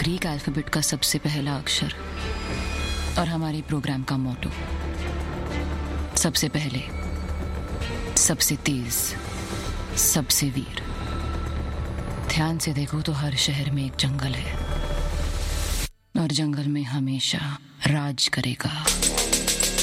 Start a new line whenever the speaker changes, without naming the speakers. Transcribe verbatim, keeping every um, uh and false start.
Greek alphabet का सबसे पहला अक्षर और हमारे प्रोग्राम का मोटो। सबसे पहले, सबसे तेज, सबसे वीर। ध्यान से देखो तो हर शहर में एक जंगल है और जंगल में हमेशा राज करेगा